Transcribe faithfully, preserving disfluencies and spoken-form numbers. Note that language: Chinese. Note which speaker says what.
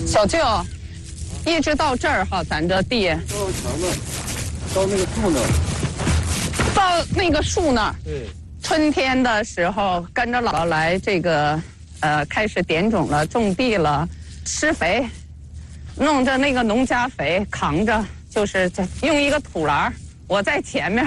Speaker 1: 小舅，一直到这儿哈，咱这地
Speaker 2: 到墙那儿，到那个树那儿，
Speaker 1: 到那个树那儿。
Speaker 2: 对。
Speaker 1: 春天的时候，跟着姥姥来这个，呃，开始点种了，种地了，施肥，弄着那个农家肥扛着，就是用一个土篮，我在前面。